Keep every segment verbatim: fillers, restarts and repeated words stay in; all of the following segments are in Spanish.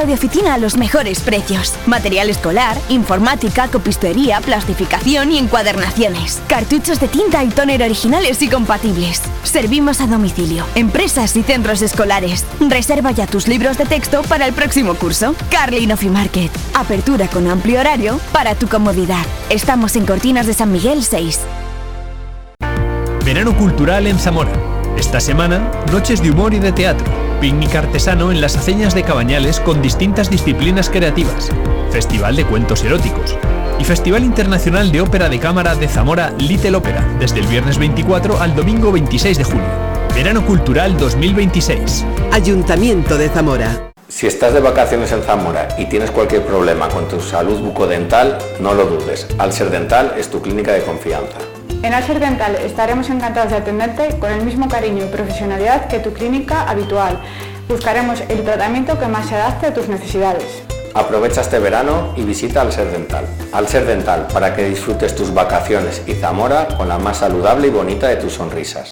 de oficina a los mejores precios. Material escolar, informática, copistería, plastificación y encuadernaciones. Cartuchos de tinta y tóner originales y compatibles. Servimos a domicilio, empresas y centros escolares. Reserva ya tus libros de texto para el próximo curso. Carlin Office Market. Apertura con amplio horario para tu comodidad. Estamos en Cortinas de San Miguel seis. Verano cultural en Zamora. Esta semana, noches de humor y de teatro. Picnic artesano en las aceñas de Cabañales con distintas disciplinas creativas. Festival de cuentos eróticos. Y Festival Internacional de Ópera de Cámara de Zamora Little Ópera, desde el viernes veinticuatro al domingo veintiséis de julio. Verano Cultural dos mil veintiséis. Ayuntamiento de Zamora. Si estás de vacaciones en Zamora y tienes cualquier problema con tu salud bucodental, no lo dudes. Alser Dental es tu clínica de confianza. En Alser Dental estaremos encantados de atenderte con el mismo cariño y profesionalidad que tu clínica habitual. Buscaremos el tratamiento que más se adapte a tus necesidades. Aprovecha este verano y visita Alser Dental. Alser Dental, para que disfrutes tus vacaciones y Zamora con la más saludable y bonita de tus sonrisas.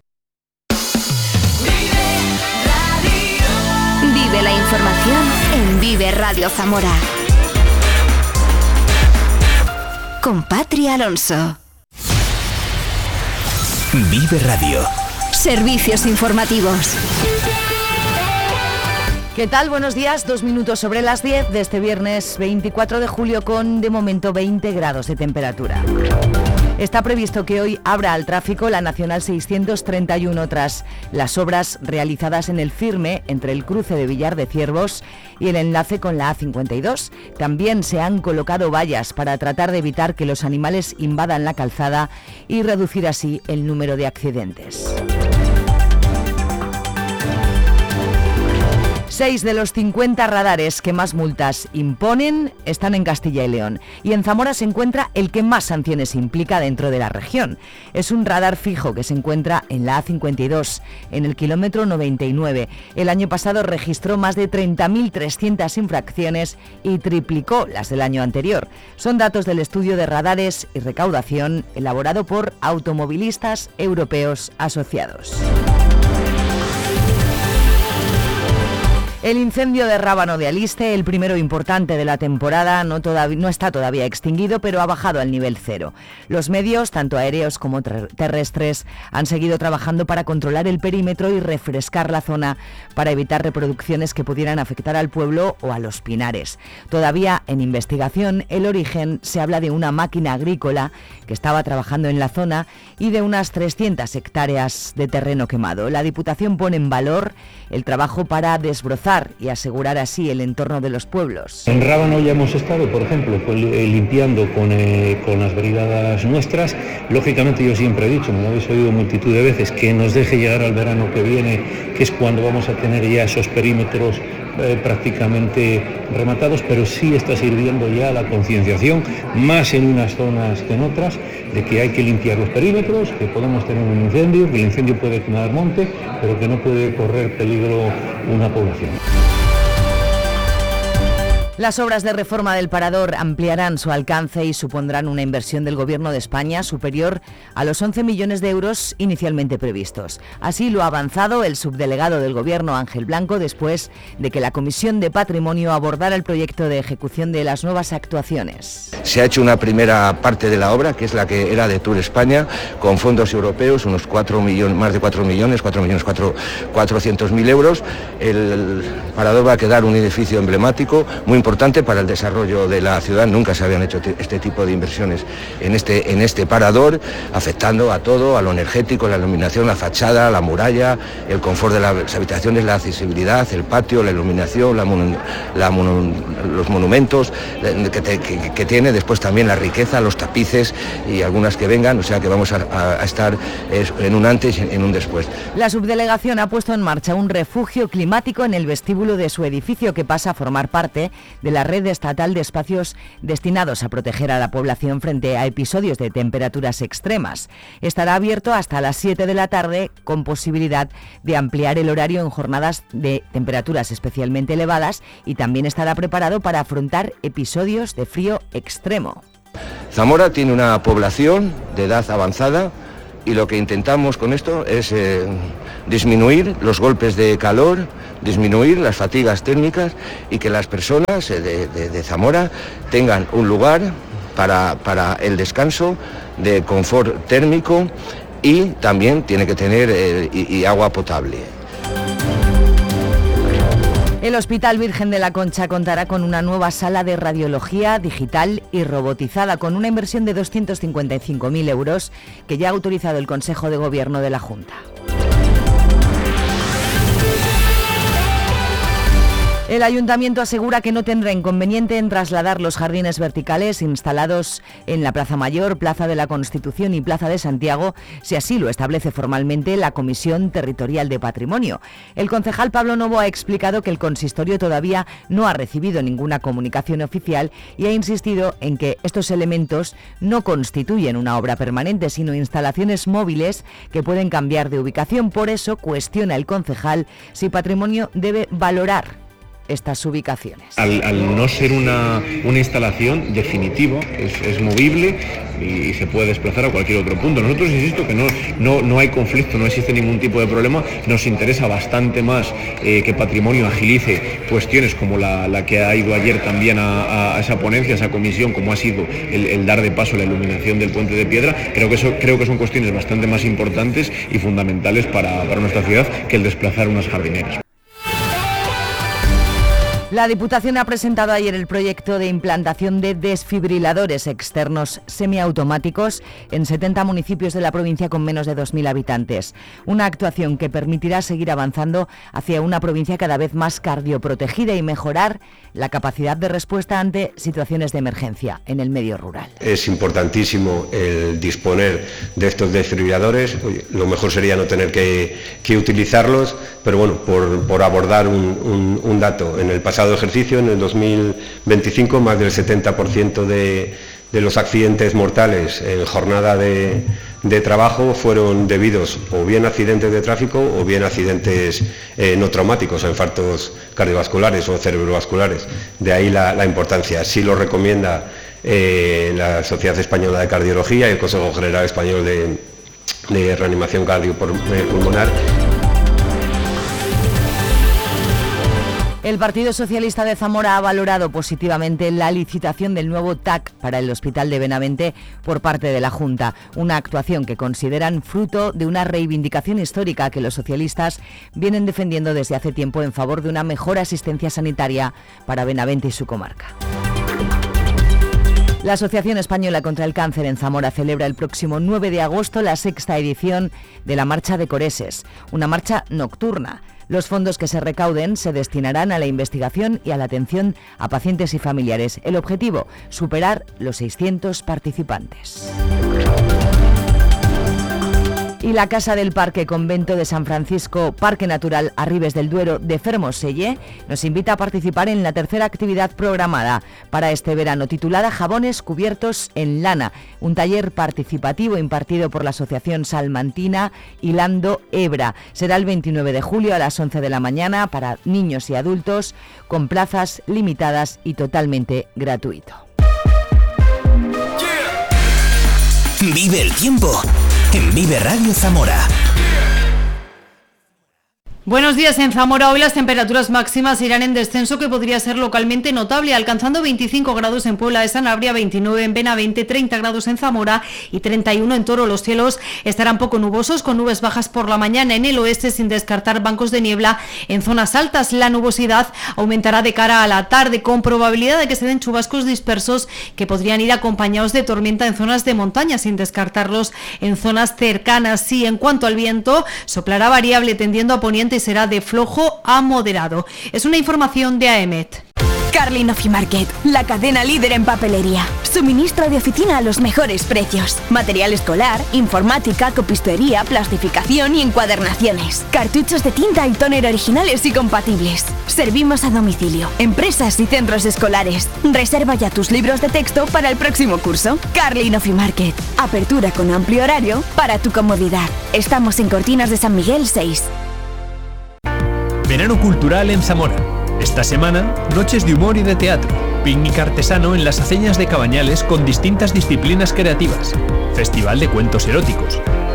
Vive la información en Vive Radio Zamora. Con Patri Alonso. Vive Radio. Servicios informativos. ¿Qué tal? Buenos días, dos minutos sobre las diez de este viernes veinticuatro de julio con de momento veinte grados de temperatura. Está previsto que hoy abra al tráfico la Nacional seiscientos treinta y uno tras las obras realizadas en el firme entre el cruce de Villar de Ciervos y el enlace con la A cincuenta y dos. También se han colocado vallas para tratar de evitar que los animales invadan la calzada y reducir así el número de accidentes. Seis de los cincuenta radares que más multas imponen están en Castilla y León y en Zamora se encuentra el que más sanciones implica dentro de la región. Es un radar fijo que se encuentra en la A cincuenta y dos, en el kilómetro noventa y nueve. El año pasado registró más de treinta mil trescientas infracciones y triplicó las del año anterior. Son datos del estudio de radares y recaudación elaborado por automovilistas europeos asociados. El incendio de Rábano de Aliste, el primero importante de la temporada, no, todavía, no está todavía extinguido, pero ha bajado al nivel cero. Los medios, tanto aéreos como ter- terrestres, han seguido trabajando para controlar el perímetro y refrescar la zona para evitar reproducciones que pudieran afectar al pueblo o a los pinares. Todavía en investigación, el origen se habla de una máquina agrícola que estaba trabajando en la zona y de unas trescientas hectáreas de terreno quemado. La Diputación pone en valor el trabajo para desbrozar y asegurar así el entorno de los pueblos. En Rábano ya hemos estado, por ejemplo, pues, eh, limpiando con, eh, con las brigadas nuestras. Lógicamente yo siempre he dicho, me lo habéis oído multitud de veces, que nos deje llegar al verano que viene, que es cuando vamos a tener ya esos perímetros eh, prácticamente rematados, pero sí está sirviendo ya la concienciación, más en unas zonas que en otras, de que hay que limpiar los perímetros, que podemos tener un incendio, que el incendio puede quemar monte, pero que no puede correr peligro una población. Las obras de reforma del Parador ampliarán su alcance y supondrán una inversión del Gobierno de España superior a los once millones de euros inicialmente previstos. Así lo ha avanzado el subdelegado del Gobierno, Ángel Blanco, después de que la Comisión de Patrimonio abordara el proyecto de ejecución de las nuevas actuaciones. Se ha hecho una primera parte de la obra, que es la que era de Tour España, con fondos europeos, unos cuatro millones, más de cuatro millones, cuatro millones cuatrocientos mil euros. El Parador va a quedar un edificio emblemático, muy importante para el desarrollo de la ciudad. Nunca se habían hecho t- este tipo de inversiones en este, en este parador, afectando a todo, a lo energético, la iluminación, la fachada, la muralla, el confort de las habitaciones, la accesibilidad, el patio, la iluminación, la monu- la monu- los monumentos que, te, que, que tiene, después también la riqueza, los tapices y algunas que vengan, o sea que vamos a, a estar en un antes y en un después. La subdelegación ha puesto en marcha un refugio climático en el vestíbulo de su edificio que pasa a formar parte de la red estatal de espacios destinados a proteger a la población frente a episodios de temperaturas extremas. Estará abierto hasta las siete de la tarde con posibilidad de ampliar el horario en jornadas de temperaturas especialmente elevadas y también estará preparado para afrontar episodios de frío extremo. Zamora tiene una población de edad avanzada y lo que intentamos con esto es eh, disminuir los golpes de calor, disminuir las fatigas térmicas y que las personas de, de, de Zamora tengan un lugar para, para el descanso, de confort térmico, y también tiene que tener eh, y, y agua potable. El Hospital Virgen de la Concha contará con una nueva sala de radiología digital y robotizada con una inversión de doscientos cincuenta y cinco mil euros que ya ha autorizado el Consejo de Gobierno de la Junta. El Ayuntamiento asegura que no tendrá inconveniente en trasladar los jardines verticales instalados en la Plaza Mayor, Plaza de la Constitución y Plaza de Santiago, si así lo establece formalmente la Comisión Territorial de Patrimonio. El concejal Pablo Novo ha explicado que el consistorio todavía no ha recibido ninguna comunicación oficial y ha insistido en que estos elementos no constituyen una obra permanente, sino instalaciones móviles que pueden cambiar de ubicación. Por eso cuestiona el concejal si Patrimonio debe valorar estas ubicaciones. Al, al no ser una, una instalación definitiva, es, es movible y, y se puede desplazar a cualquier otro punto. Nosotros, insisto, que no, no, no hay conflicto, no existe ningún tipo de problema. Nos interesa bastante más eh, que Patrimonio agilice cuestiones como la, la que ha ido ayer también a, a esa ponencia, a esa comisión, como ha sido el, el dar de paso a la iluminación del puente de piedra. Creo que, eso, creo que son cuestiones bastante más importantes y fundamentales para, para nuestra ciudad que el desplazar unas jardineras. La Diputación ha presentado ayer el proyecto de implantación de desfibriladores externos semiautomáticos en setenta municipios de la provincia con menos de dos mil habitantes. Una actuación que permitirá seguir avanzando hacia una provincia cada vez más cardioprotegida y mejorar la capacidad de respuesta ante situaciones de emergencia en el medio rural. Es importantísimo el disponer de estos desfibriladores. Lo mejor sería no tener que, que utilizarlos, pero bueno, por, por abordar un, un, un dato, en el pasado ejercicio, en el dos mil veinticinco, más del setenta por ciento de, de los accidentes mortales en jornada de, de trabajo fueron debidos o bien a accidentes de tráfico o bien a accidentes eh, no traumáticos, a infartos cardiovasculares o cerebrovasculares. De ahí la, la importancia. Así lo recomienda eh, la Sociedad Española de Cardiología y el Consejo General Español de, de Reanimación Cardiopulmonar. El Partido Socialista de Zamora ha valorado positivamente la licitación del nuevo T A C para el Hospital de Benavente por parte de la Junta, una actuación que consideran fruto de una reivindicación histórica que los socialistas vienen defendiendo desde hace tiempo en favor de una mejor asistencia sanitaria para Benavente y su comarca. La Asociación Española contra el Cáncer en Zamora celebra el próximo nueve de agosto la sexta edición de la Marcha de Coreses, una marcha nocturna. Los fondos que se recauden se destinarán a la investigación y a la atención a pacientes y familiares. El objetivo, superar los seiscientos participantes. Y la Casa del Parque Convento de San Francisco, Parque Natural Arribes del Duero de Fermoselle, nos invita a participar en la tercera actividad programada para este verano, titulada Jabones cubiertos en lana, un taller participativo impartido por la Asociación Salmantina Hilando Hebra. Será el veintinueve de julio a las once de la mañana para niños y adultos, con plazas limitadas y totalmente gratuito. Vive el tiempo en Vive Radio Zamora. Buenos días. En Zamora hoy las temperaturas máximas irán en descenso, que podría ser localmente notable, alcanzando veinticinco grados en Puebla de Sanabria, veintinueve en Benavente, treinta grados en Zamora y treinta y uno en Toro. Los cielos estarán poco nubosos, con nubes bajas por la mañana en el oeste, sin descartar bancos de niebla en zonas altas. La nubosidad aumentará de cara a la tarde, con probabilidad de que se den chubascos dispersos que podrían ir acompañados de tormenta en zonas de montaña, sin descartarlos en zonas cercanas. Sí, en cuanto al viento, soplará variable tendiendo a poniente y será de flojo a moderado. Es una información de AEMET. Carlin Ofimarket, la cadena líder en papelería. Suministro de oficina a los mejores precios. Material escolar, informática, copistería, plastificación y encuadernaciones. Cartuchos de tinta y tóner originales y compatibles. Servimos a domicilio, empresas y centros escolares. Reserva ya tus libros de texto para el próximo curso. Carlin Ofimarket. Apertura con amplio horario para tu comodidad. Estamos en Cortinas de San Miguel seis. Verano cultural en Zamora. Esta semana, noches de humor y de teatro, picnic artesano en las aceñas de Cabañales con distintas disciplinas creativas, festival de cuentos eróticos,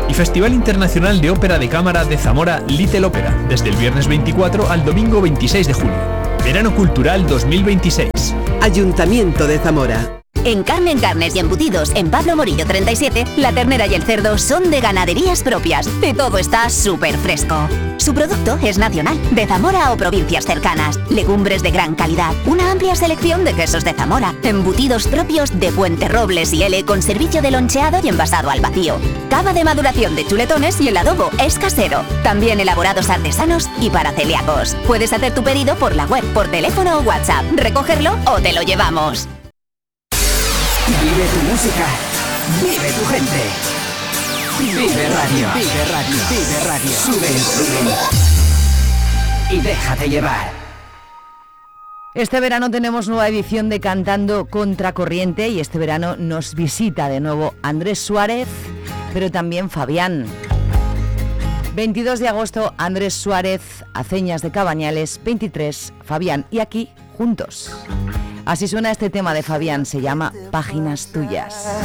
Y Festival Internacional de Ópera de Cámara de Zamora Little Ópera, desde el viernes veinticuatro al domingo veintiséis de julio. Verano Cultural dos mil veintiséis. Ayuntamiento de Zamora. En Carne en Carnes y Embutidos, en Pablo Morillo treinta y siete, la ternera y el cerdo son de ganaderías propias y todo está súper fresco. Su producto es nacional, de Zamora o provincias cercanas. Legumbres de gran calidad, una amplia selección de quesos de Zamora, embutidos propios de Fuenterrobles y L con servicio de loncheado y envasado al vacío. Cava de maduración de chuletones y el adobo es casero. También elaborados artesanos y para celíacos. Puedes hacer tu pedido por la web, por teléfono o WhatsApp, recogerlo o te lo llevamos. Vive tu música, vive tu gente. Vive Radio, vive Radio, vive Radio. Sube el volumen y déjate llevar. Este verano tenemos nueva edición de Cantando Contracorriente y este verano nos visita de nuevo Andrés Suárez, pero también Fabián. veintidós de agosto, Andrés Suárez, Aceñas de Cabañales, veintitrés, Fabián, y aquí juntos. Así suena este tema de Fabián, se llama Páginas Tuyas.